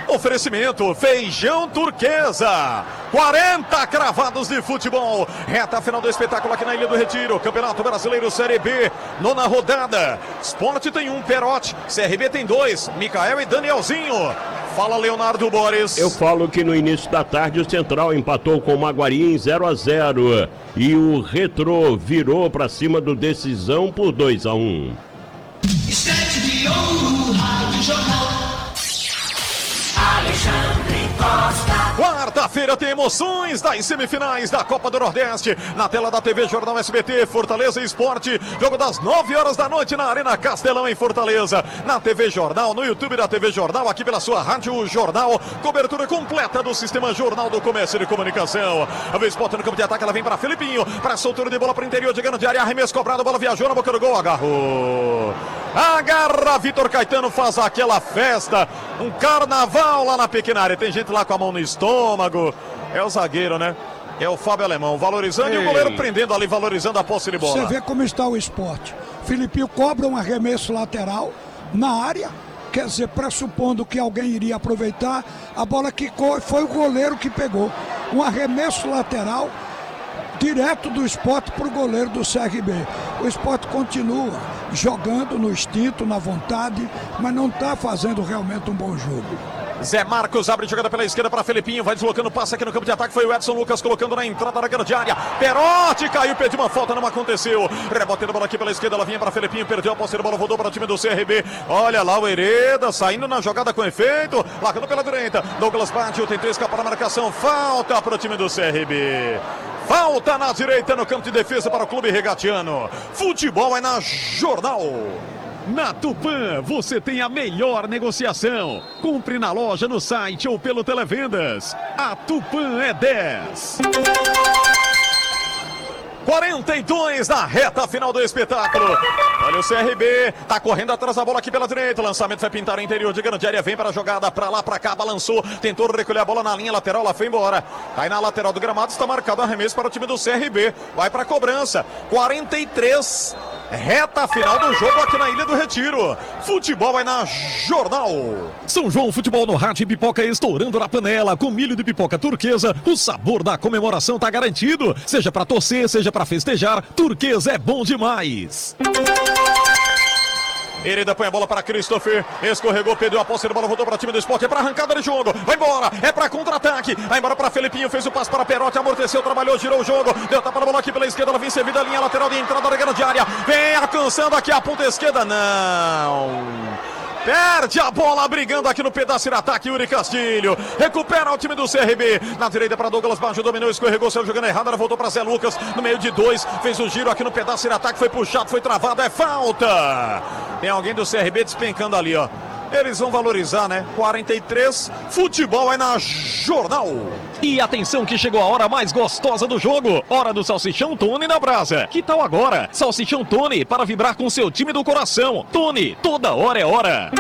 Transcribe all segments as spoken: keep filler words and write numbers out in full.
Oferecimento Feijão Turquesa, quarenta cravados de futebol, reta final do espetáculo aqui na Ilha do Retiro, Campeonato Brasileiro Série B, nona rodada. Sport tem um, Perotti, C R B tem dois, Micael e Danielzinho. Fala, Leonardo Boris. Eu falo que no início da tarde o Central empatou com o Maguari em zero a zero e o Retrô virou para cima do Decisão por dois a um. Estante de ouro, Rádio Jornal. Alexandre Costa. Quarta-feira tem emoções das semifinais da Copa do Nordeste. Na tela da T V Jornal S B T, Fortaleza Esporte. Jogo das nove horas da noite na Arena Castelão, em Fortaleza. Na T V Jornal, no YouTube da T V Jornal, aqui pela sua Rádio Jornal. Cobertura completa do Sistema Jornal do Comércio e Comunicação. A vez Esporte no campo de ataque, ela vem para Felipinho. Para soltura de bola para o interior, chegando de área. Arremesso cobrado, a bola viajou na boca do gol. Agarrou. Agarra, Vitor Caetano faz aquela festa. Um carnaval lá na pequena área. Tem gente lá com a mão no estômago. É o zagueiro, né? É o Fábio Alemão valorizando. Ei. E o goleiro prendendo ali, valorizando a posse de bola. Você vê como está o Esporte. Filipinho cobra um arremesso lateral na área. Quer dizer, pressupondo que alguém iria aproveitar, a bola quicou e foi o goleiro que pegou. Um arremesso lateral direto do Sport para o goleiro do C R B. O Sport continua jogando no instinto, na vontade, mas não está fazendo realmente um bom jogo. Zé Marcos abre jogada pela esquerda para Felipinho, vai deslocando, passa aqui no campo de ataque, foi o Edson Lucas colocando na entrada da grande área. Perotti caiu, pediu uma falta, não aconteceu. Rebotando a bola aqui pela esquerda, ela vinha para Felipinho, perdeu a posse de bola, voltou para o time do C R B. Olha lá o Hereda saindo na jogada com efeito, largando pela direita. Douglas Bátio tentou escapar da marcação, falta para o time do C R B. Falta na direita no campo de defesa para o clube regatiano. Futebol é na Jornal. Na Tupã, você tem a melhor negociação. Compre na loja, no site ou pelo Televendas. A Tupã é dez. quarenta e dois na reta final do espetáculo. Olha o C R B, tá correndo atrás da bola aqui pela direita. O lançamento vai pintar o interior de grande área. Vem para a jogada, pra lá, pra cá, balançou. Tentou recolher a bola na linha lateral, ela foi embora. Aí na lateral do gramado está marcado arremesso para o time do C R B. Vai para a cobrança. quarenta e três. Reta final do jogo aqui na Ilha do Retiro. Futebol é na Jornal. São João Futebol no Rádio, pipoca estourando na panela. Com milho de pipoca turquesa, o sabor da comemoração tá garantido. Seja pra torcer, seja pra festejar, turquesa é bom demais. Hereda põe a bola para Christopher, escorregou, perdeu a posse de bola, voltou para o time do Sport, é para arrancada de jogo, vai embora, é para contra-ataque, vai embora para Felipinho, fez o passe para Perotti, amorteceu, trabalhou, girou o jogo, deu tapa na bola aqui pela esquerda, ela vem servida a linha lateral de entrada da grande área, vem alcançando aqui a ponta esquerda, não... Perde a bola, brigando aqui no pedaço de ataque, Yuri Castilho. Recupera o time do C R B. Na direita para Douglas Baggio, dominou, escorregou, saiu jogando errado, ela voltou para Zé Lucas. No meio de dois, fez o giro aqui no pedaço de ataque, foi puxado, foi travado, é falta. Tem alguém do C R B despencando ali, ó. Eles vão valorizar, né? quarenta e três, futebol é na Jornal. E atenção que chegou a hora mais gostosa do jogo. Hora do Salsichão Tony na brasa. Que tal agora? Salsichão Tony para vibrar com seu time do coração. Tony, toda hora é hora.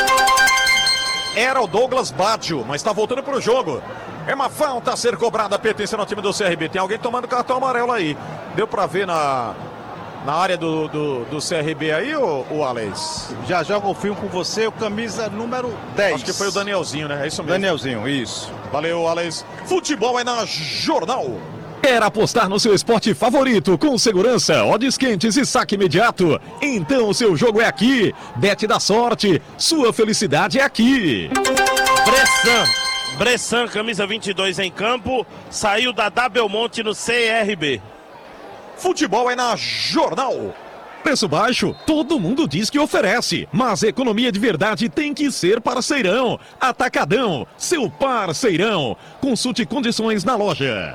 Era o Douglas Baggio, mas tá voltando pro jogo. É uma falta a ser cobrada, pertencendo ao time do C R B. Tem alguém tomando cartão amarelo aí. Deu pra ver na... Na área do, do, do C R B aí, o, o Alex? Já já confio com você, o camisa número dez. Acho que foi o Danielzinho, né? É isso mesmo. Danielzinho, isso. Valeu, Alex. Futebol é na Jornal. Quer apostar no seu esporte favorito com segurança, odds quentes e saque imediato? Então o seu jogo é aqui. Bet da sorte, sua felicidade é aqui. Bressan. Bressan, camisa vinte e dois em campo, saiu da da Belmonte no C R B. Futebol é na Jornal. Preço baixo, todo mundo diz que oferece, mas economia de verdade tem que ser parceirão. Atacadão, seu parceirão. Consulte condições na loja.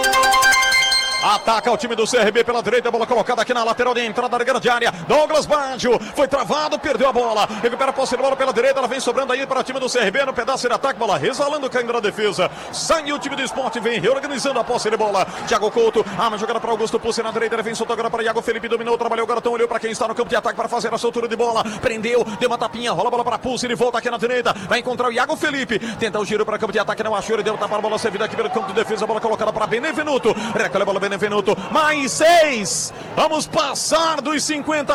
Ataca o time do C R B pela direita, a bola colocada aqui na lateral de entrada da grande área. Douglas Baggio foi travado, perdeu a bola. Recupera a posse de bola pela direita, ela vem sobrando aí para o time do C R B no pedaço de ataque. Bola resvalando, caindo na defesa. Sai o time do Sport, vem reorganizando a posse de bola. Thiago Couto, arma jogada para Augusto Pussi na direita, ele vem soltou agora para Iago Felipe, dominou, trabalhou, Garotão olhou para quem está no campo de ataque para fazer a soltura de bola. Prendeu, deu uma tapinha, rola a bola para Pussi, ele volta aqui na direita, vai encontrar o Iago Felipe. Tenta o giro para o campo de ataque, não achou, ele deu tapa, a bola servida aqui pelo campo de defesa, a bola colocada para Benevenuto. Recolhe a bola, Benevenuto. Mais seis. Vamos passar dos cinquenta.